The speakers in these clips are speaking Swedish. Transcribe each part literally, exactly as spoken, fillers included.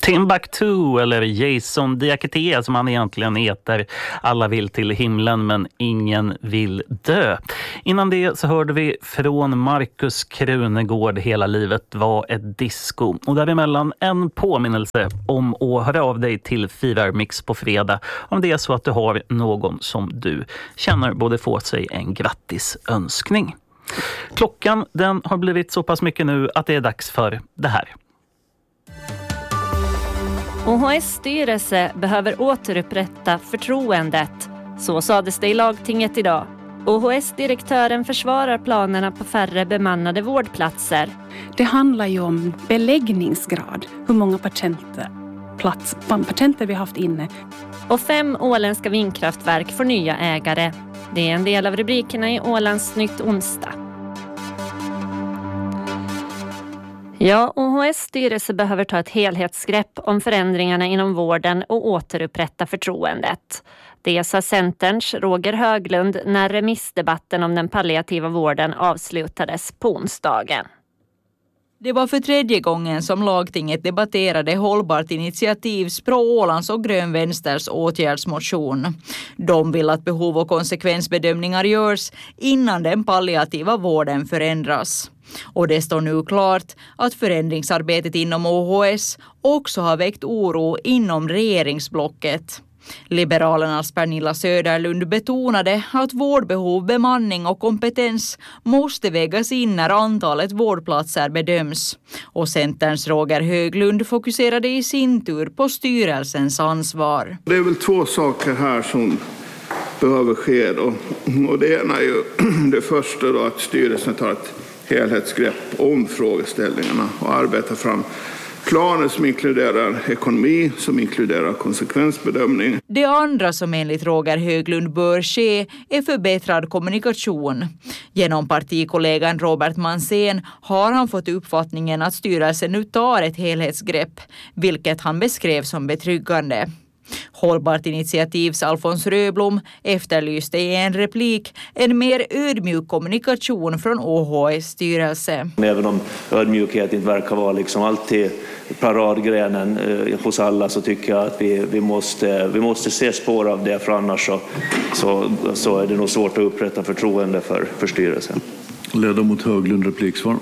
Timbuktu eller Jason Diakité som han egentligen heter. Alla vill till himlen men ingen vill dö. Innan det så hörde vi från Markus Krunegård Hela livet var ett disco. Och däremellan en påminnelse om att höra av dig till Firarmix på fredag om det är så att du har någon som du känner borde få sig en grattis önskning. Klockan den har blivit så pass mycket nu att det är dags för det här. O H S styrelse behöver återupprätta förtroendet. Så sades det i lagtinget idag. O H S-direktören försvarar planerna på färre bemannade vårdplatser. Det handlar ju om beläggningsgrad. Hur många patienter, plats, patienter vi har haft inne. Och fem åländska vindkraftverk får nya ägare. Det är en del av rubrikerna i Ålands Nytt onsdag. Ja, O H S styrelse behöver ta ett helhetsgrepp om förändringarna inom vården och återupprätta förtroendet. Det sa Centerns Roger Höglund när remissdebatten om den palliativa vården avslutades på onsdagen. Det var för tredje gången som lagtinget debatterade hållbart initiativs Pro Ålands och Grön Vänsters åtgärdsmotion. De vill att behov- och konsekvensbedömningar görs innan den palliativa vården förändras. Och det står nu klart att förändringsarbetet inom O H S också har väckt oro inom regeringsblocket. Liberalernas Pernilla Söderlund betonade att vårdbehov, bemanning och kompetens måste vägas in när antalet vårdplatser bedöms. Och Centerns Roger Höglund fokuserade i sin tur på styrelsens ansvar. Det är väl två saker här som behöver ske då. Och det ena är ju det första då, att styrelsen tar ett helhetsgrepp om frågeställningarna och arbetar fram planer som inkluderar ekonomi, som inkluderar konsekvensbedömning. Det andra som enligt Roger Höglund bör ske är förbättrad kommunikation. Genom partikollegan Robert Mansén har han fått uppfattningen att styrelsen nu tar ett helhetsgrepp, vilket han beskrev som betryggande. Hållbart initiativs Alfons Röblom efterlyste i en replik en mer ödmjuk kommunikation från O H S styrelse. Även om ödmjukhet inte verkar vara liksom alltid paradgrenen eh, hos alla, så tycker jag att vi, vi, måste, vi måste se spår av det, för annars så, så, så är det nog svårt att upprätta förtroende för, för styrelsen. Ledamot Höglund, repliksvar.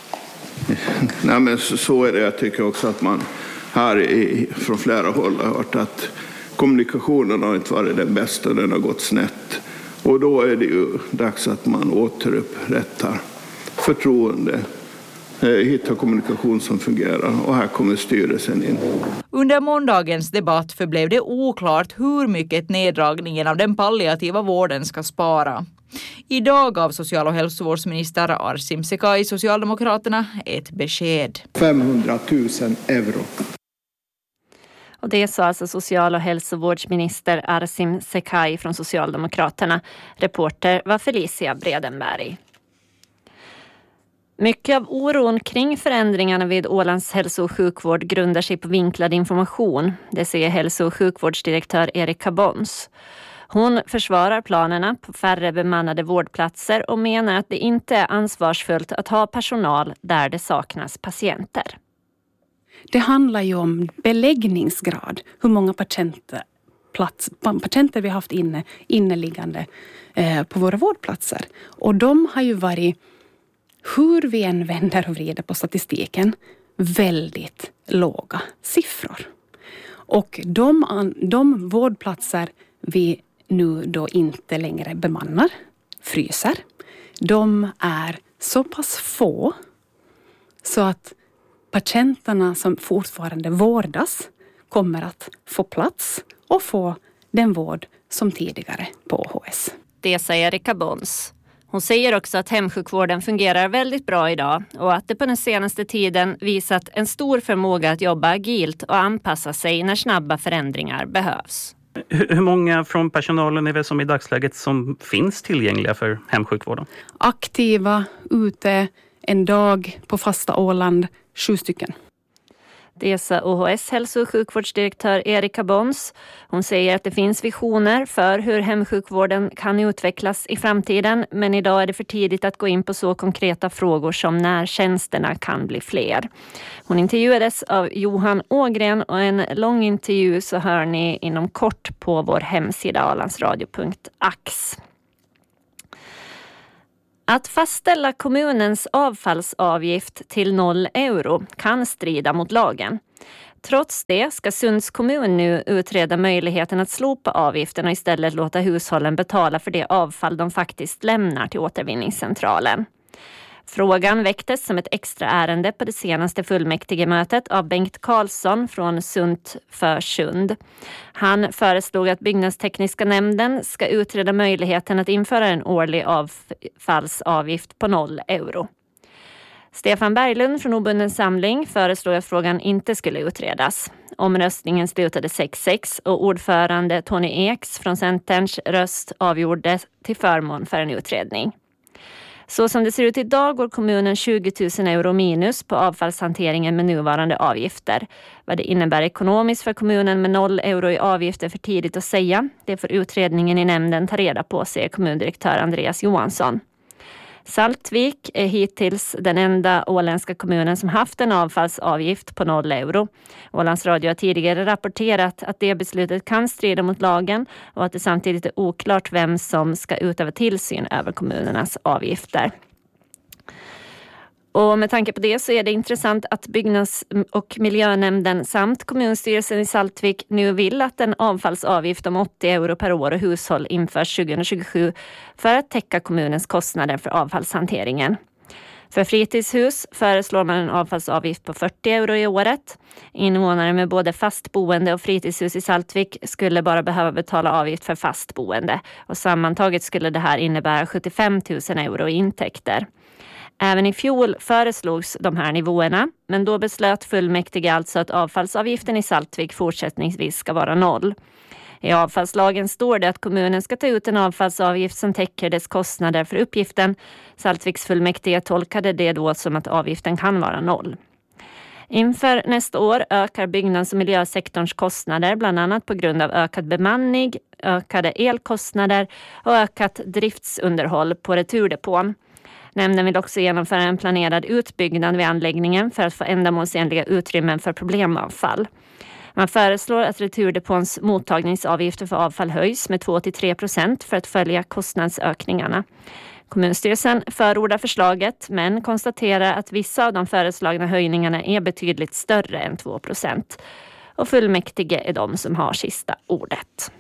Nej, men så, så är det. Jag tycker också att man här i, från flera håll har hört att kommunikationen har inte varit den bästa, den har gått snett. Och då är det ju dags att man återupprättar förtroende, hittar kommunikation som fungerar, och här kommer styrelsen in. Under måndagens debatt förblev det oklart hur mycket neddragningen av den palliativa vården ska spara. Idag gav social- och hälsovårdsminister Arsim Sekai Socialdemokraterna ett besked. femhundratusen euro. Och det sa alltså social- och hälsovårdsminister Arsim Sekai från Socialdemokraterna. Reporter var Felicia Bredenberg. Mycket av oron kring förändringarna vid Ålands hälso- och sjukvård grundar sig på vinklad information. Det säger hälso- och sjukvårdsdirektör Erika Bons. Hon försvarar planerna på färre bemannade vårdplatser och menar att det inte är ansvarsfullt att ha personal där det saknas patienter. Det handlar ju om beläggningsgrad. Hur många patienter, plats, patienter vi har haft inne, inneliggande eh, på våra vårdplatser. Och de har ju varit, hur vi än vänder och vrider på statistiken, väldigt låga siffror. Och de, de vårdplatser vi nu då inte längre bemannar, fryser, de är så pass få så att patienterna som fortfarande vårdas kommer att få plats och få den vård som tidigare på O H S. Det säger Erika Bons. Hon säger också att hemsjukvården fungerar väldigt bra idag och att det på den senaste tiden visat en stor förmåga att jobba agilt och anpassa sig när snabba förändringar behövs. Hur många från personalen är det som i dagsläget som finns tillgängliga för hemsjukvården? Aktiva ute en dag på fasta Åland, sju stycken. Det sa O H S hälso- och sjukvårdsdirektör Erika Bons. Hon säger att det finns visioner för hur hemsjukvården kan utvecklas i framtiden, men idag är det för tidigt att gå in på så konkreta frågor som när tjänsterna kan bli fler. Hon intervjuades av Johan Ågren och en lång intervju så hör ni inom kort på vår hemsida alandsradio punkt ax. Att fastställa kommunens avfallsavgift till noll euro kan strida mot lagen. Trots det ska Sunds kommun nu utreda möjligheten att slopa avgiften och istället låta hushållen betala för det avfall de faktiskt lämnar till återvinningscentralen. Frågan väcktes som ett extra ärende på det senaste fullmäktigemötet av Bengt Karlsson från Sunt för Sund. Han föreslog att byggnadstekniska nämnden ska utreda möjligheten att införa en årlig avfallsavgift på noll euro. Stefan Berglund från Obunden samling föreslog att frågan inte skulle utredas. Omröstningen slutade sex sex och ordförande Tony Eks från Centerns röst avgjordes till förmån för en utredning. Så som det ser ut idag går kommunen tjugo tusen euro minus på avfallshanteringen med nuvarande avgifter. Vad det innebär ekonomiskt för kommunen med noll euro i avgifter för tidigt att säga. Det får utredningen i nämnden ta reda på, säger kommundirektör Andreas Johansson. Saltvik är hittills den enda åländska kommunen som haft en avfallsavgift på noll euro. Ålands Radio har tidigare rapporterat att det beslutet kan strida mot lagen och att det samtidigt är oklart vem som ska utöva tillsyn över kommunernas avgifter. Och med tanke på det så är det intressant att byggnads- och miljönämnden samt kommunstyrelsen i Saltvik nu vill att en avfallsavgift om åttio euro per år och hushåll införs tjugohundratjugosju för att täcka kommunens kostnader för avfallshanteringen. För fritidshus föreslår man en avfallsavgift på fyrtio euro i året. Invånare med både fast boende och fritidshus i Saltvik skulle bara behöva betala avgift för fast boende. Och sammantaget skulle det här innebära sjuttiofem tusen euro i intäkter. Även i fjol föreslogs de här nivåerna, men då beslöt fullmäktige alltså att avfallsavgiften i Saltvik fortsättningsvis ska vara noll. I avfallslagen står det att kommunen ska ta ut en avfallsavgift som täcker dess kostnader för uppgiften. Saltviks fullmäktige tolkade det då som att avgiften kan vara noll. Inför nästa år ökar byggnads- och miljösektorns kostnader bland annat på grund av ökad bemanning, ökade elkostnader och ökat driftsunderhåll på returdepån. Nämnden vill också genomföra en planerad utbyggnad vid anläggningen för att få ändamålsenliga utrymmen för problemavfall. Man föreslår att returdepåns mottagningsavgifter för avfall höjs med två till tre procent för att följa kostnadsökningarna. Kommunstyrelsen förordar förslaget men konstaterar att vissa av de föreslagna höjningarna är betydligt större än två procent. Och fullmäktige är de som har sista ordet.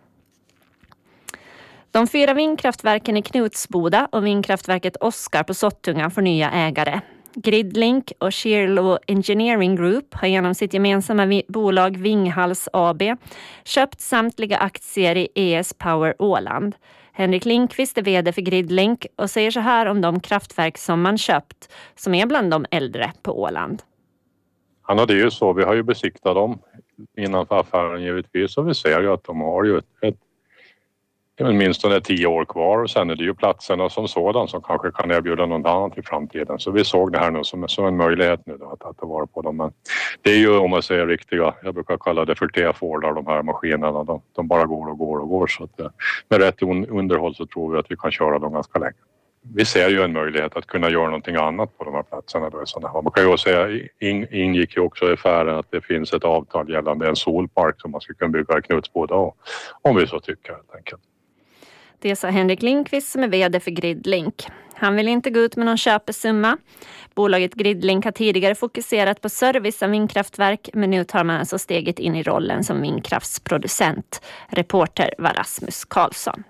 De fyra vindkraftverken i Knutsboda och vindkraftverket Oskar på Sottunga får nya ägare. Gridlink och Shearlow Engineering Group har genom sitt gemensamma vi- bolag Vinghals A B köpt samtliga aktier i E S Power Åland. Henrik Lindqvist är vd för Gridlink och säger så här om de kraftverk som man köpt, som är bland de äldre på Åland. Ja, det är ju så. Vi har ju besiktat dem innanför affären givetvis och vi ser ju att de har ju ett, ett minst tio år kvar och sen är det ju platserna som sådan som kanske kan erbjuda något annat i framtiden. Så vi såg det här nu som, som en möjlighet nu då, att, att ta vara på dem. Men det är ju, om man säger riktiga, jag brukar kalla det för T-Fordar, de här maskinerna. De, de bara går och går och går. Så att, med rätt underhåll så tror vi att vi kan köra dem ganska länge. Vi ser ju en möjlighet att kunna göra någonting annat på de här platserna. Då, sådana. Man kan ju säga, in, ingick ju också i affären att det finns ett avtal gällande en solpark som man ska kunna bygga i Knutsboda om vi så tycker helt enkelt. Det sa Henrik Lindqvist som är vd för Gridlink. Han vill inte gå ut med någon köpesumma. Bolaget Gridlink har tidigare fokuserat på service av vindkraftverk men nu tar man alltså steget in i rollen som vindkraftsproducent. Reporter var Rasmus Karlsson.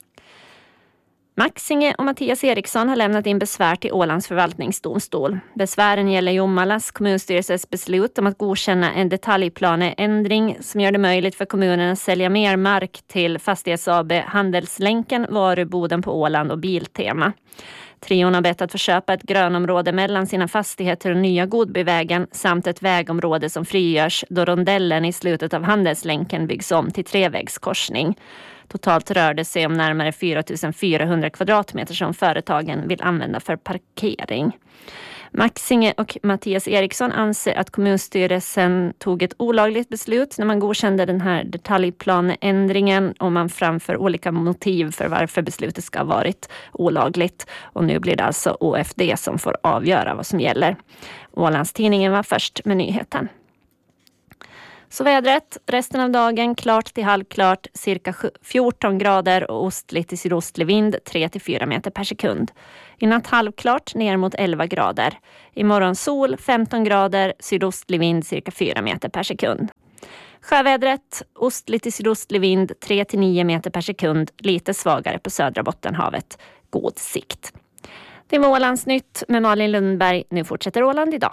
Maxinge och Mattias Eriksson har lämnat in besvär till Ålands förvaltningsdomstol. Besvären gäller Jommalas kommunstyrelses beslut om att godkänna en detaljplaneändring som gör det möjligt för kommunen att sälja mer mark till Fastighets A B, Handelslänken, Varuboden på Åland och Biltema. Trion har bett att få köpa ett grönområde mellan sina fastigheter och nya Godbyvägen samt ett vägområde som frigörs då rondellen i slutet av Handelslänken byggs om till trevägskorsning. Totalt rör det sig om närmare fyra tusen fyrahundra kvadratmeter som företagen vill använda för parkering. Maxinge och Mattias Eriksson anser att kommunstyrelsen tog ett olagligt beslut när man godkände den här detaljplaneändringen, och man framför olika motiv för varför beslutet ska ha varit olagligt. Och nu blir det alltså O F D som får avgöra vad som gäller. Ålandstidningen var först med nyheten. Så vädret, resten av dagen klart till halvklart, cirka fjorton grader och ostlig till sydostlig vind tre till fyra meter per sekund. I natt halvklart ner mot elva grader. Imorgon sol femton grader, sydostlig vind cirka fyra meter per sekund. Sjövädret, ostlig till sydostlig vind tre till nio meter per sekund, lite svagare på södra Bottenhavet. God sikt. Det var Ålandsnytt med Malin Lundberg. Nu fortsätter Åland idag.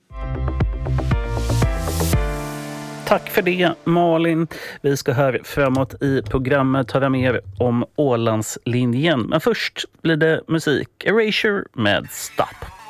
Tack för det, Malin. Vi ska här framåt i programmet höra mer om Ålandslinjen. Men först blir det musik. Erasure med Stop.